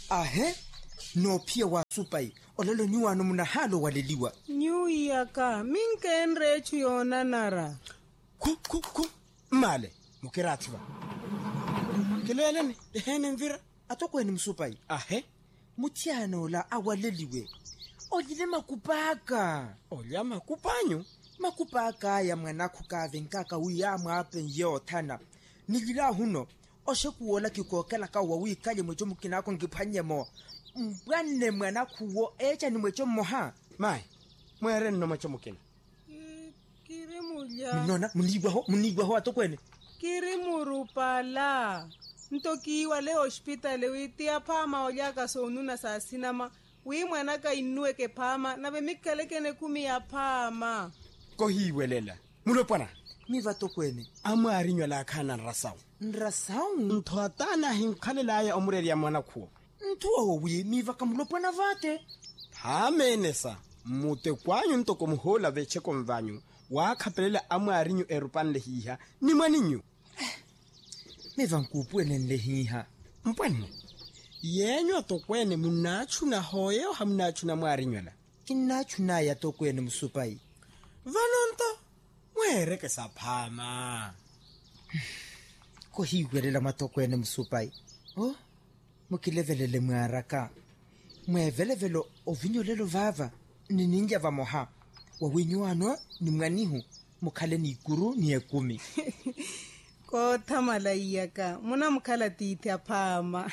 Ahe, no pia wa supai, olelo nyua no munahalo waleliwa. Nyu yaka, minkenre chuyona nara. Ku, male, mukiratiwa. Keleleni, dehene mvira, atoko ni msupai. Ahe, mutiano la awaleliwe. Olile makupaka. Olya makupanyu? Makupaka ya mwanaku kavenkaka uyama apen yeo tana. Nilila huno, oshekuola kikokela kawa wikaje mwechomu kinako ngipanye mo. Mbwane mwanaku wo echa ni mwechomu ha. Mai, mwere no mwechomu kina. Kiri mulya. Minona, munigwa ho atokwene. Kiri murupala. Ntokiwa le hospitali witia pama olyaka sonuna saa sinama. Wii mwanaka inueke pama na bemikelekene kumi ya pama. Kohiwelela. Mulopana. Miva tokwene. Amari nyola kana nrasau. Nrasau? Ntwatana hinkhalela ya omureli ya mwana kuo. Ntuwa wawi miva kamulopana vate. Hamenesa. Mute kwanyu ntoko muhola vecheko mvanyu. Wakapelela amari nyo erupanle hiha. Ni mwaninyu. Miva nkupwene nle hiha. Mpwene. Yenyo tokwene munachu na hoyo hamnachu na mwari nyola. Kinachu na ya tokwene musupai. Vanonto, mwereke sapama. Kohiwelela matokwene musupai. Oh, mukilevelele mwaraka. Mwevelevelo ovinyolelo vava. Nininja vamoha. Wawinyuano ni mwanihu. Mukale ni ikuru ni ekumi. Kota malayaka. Muna mukala titi apama.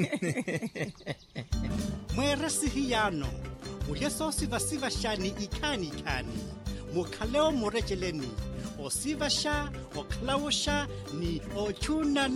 Mwere sihiyano. Mulye siva siva shani ikani. Mukhaleo murejeleni. O siva sha, o klawo sha, ni o chuna